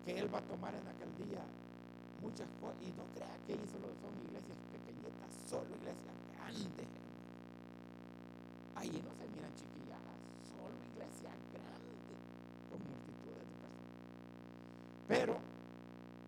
que Él va a tomar en aquel día muchas cosas. Y no crea que ahí solo son iglesias pequeñitas, solo iglesias grandes. Ahí no se miran chiquilladas, solo iglesias grandes, con multitudes de personas. Pero